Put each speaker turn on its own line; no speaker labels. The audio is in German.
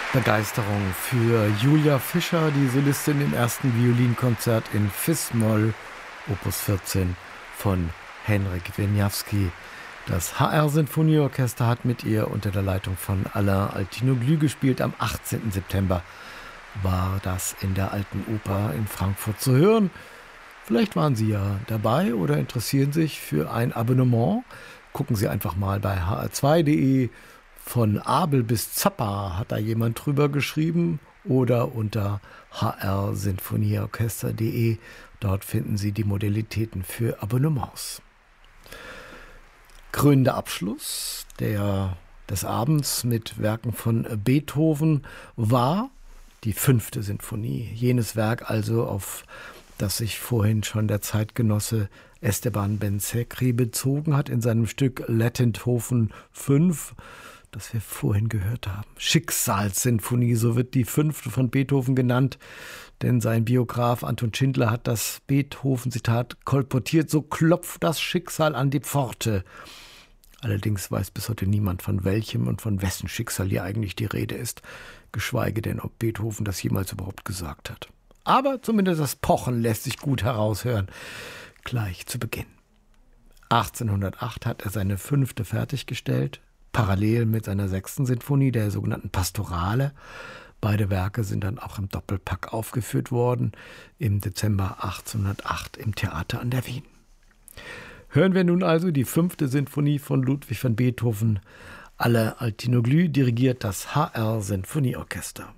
Begeisterung für Julia Fischer, die Solistin im ersten Violinkonzert in Fis-Moll, Opus 14 von Henryk Wieniawski. Das HR-Sinfonieorchester hat mit ihr unter der Leitung von Alain Altinoglu gespielt. Am 18. September war das in der Alten Oper in Frankfurt zu hören. Vielleicht waren Sie ja dabei oder interessieren sich für ein Abonnement. Gucken Sie einfach mal bei hr2.de. Von Abel bis Zappa hat da jemand drüber geschrieben oder unter hrsinfonieorchester.de. Dort finden Sie die Modalitäten für Abonnements. Krönender Abschluss des Abends mit Werken von Beethoven war die 5. Sinfonie. Jenes Werk also, auf das sich vorhin schon der Zeitgenosse Esteban Ben-Sekri bezogen hat in seinem Stück Letenthofen 5, das wir vorhin gehört haben. Schicksalssinfonie, so wird die 5. von Beethoven genannt, denn sein Biograf Anton Schindler hat das Beethoven-Zitat kolportiert: so klopft das Schicksal an die Pforte. Allerdings weiß bis heute niemand, von welchem und von wessen Schicksal hier eigentlich die Rede ist, geschweige denn, ob Beethoven das jemals überhaupt gesagt hat. Aber zumindest das Pochen lässt sich gut heraushören, gleich zu Beginn. 1808 hat er seine 5. fertiggestellt, parallel mit seiner 6. Sinfonie, der sogenannten Pastorale. Beide Werke sind dann auch im Doppelpack aufgeführt worden, im Dezember 1808 im Theater an der Wien. Hören wir nun also die 5. Sinfonie von Ludwig van Beethoven. Alain Altinoglu dirigiert das HR-Sinfonieorchester.